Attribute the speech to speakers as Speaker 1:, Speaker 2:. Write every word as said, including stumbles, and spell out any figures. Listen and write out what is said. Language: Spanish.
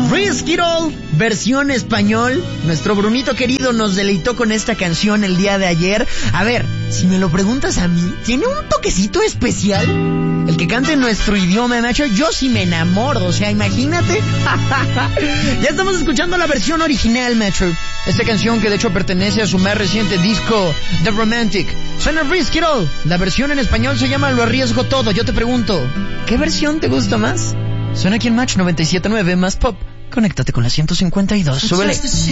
Speaker 1: Risk It All, versión español. Nuestro Brunito querido nos deleitó con esta canción el día de ayer. A ver, si me lo preguntas a mí, ¿tiene un toquecito especial? El que cante en nuestro idioma, macho, yo sí me enamoro, o sea, imagínate. Ya estamos escuchando la versión original, macho. Esta canción que de hecho pertenece a su más reciente disco, The Romantic. Suena Risk It All. La versión en español se llama Lo Arriesgo Todo. Yo te pregunto, ¿qué versión te gusta más? Suena aquí en Match noventa y siete punto nueve más pop. Conéctate con la ciento cincuenta y dos. Súbele.